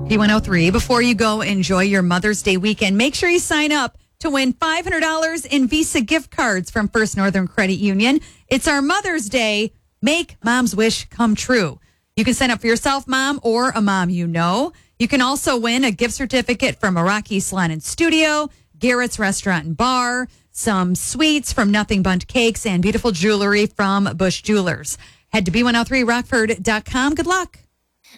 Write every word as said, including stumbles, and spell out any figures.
B one oh three. Before you go enjoy your Mother's Day weekend, make sure you sign up to win five hundred dollars in Visa gift cards from First Northern Credit Union. It's our Mother's Day. Make Mom's wish come true. You can sign up for yourself, Mom, or a mom you know. You can also win a gift certificate from Meraki Salon and Studio, Garrett's Restaurant and Bar, some sweets from Nothing Bundt Cakes, and beautiful jewelry from Bush Jewelers. Head to B one oh three rockford dot com. Good luck.